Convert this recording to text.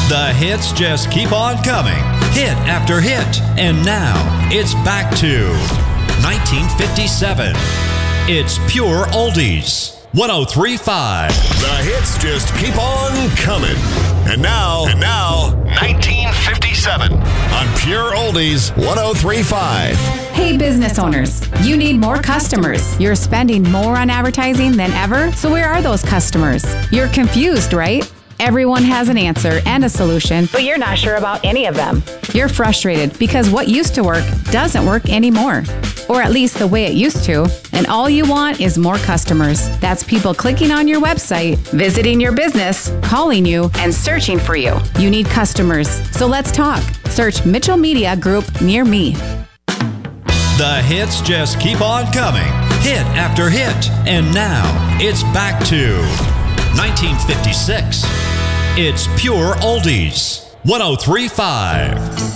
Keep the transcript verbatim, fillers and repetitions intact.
The hits just keep on coming, hit after hit. And now, it's back to nineteen fifty-seven. It's Pure Oldies, one oh three point five. The hits just keep on coming. And now, and now, nineteen fifty-seven on Pure Oldies, one oh three point five. Hey, business owners, you need more customers. You're spending more on advertising than ever, so where are those customers? You're confused, right? Everyone has an answer and a solution, but you're not sure about any of them. You're frustrated because what used to work doesn't work anymore, or at least the way it used to, and all you want is more customers. That's people clicking on your website, visiting your business, calling you, and searching for you. You need customers, so let's talk. Search Mitchell Media Group near me. The hits just keep on coming, hit after hit. And now, it's back to nineteen fifty-six. It's Pure Oldies, one oh three point five.